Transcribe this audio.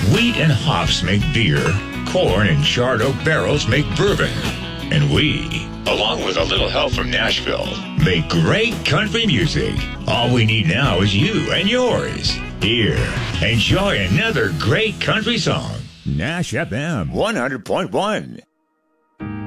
Wheat and hops make beer. Corn and charred oak barrels make bourbon. And we, along with a little help from Nashville, make great country music. All we need now is you and yours. Here, enjoy another great country song. Nash FM 100.1.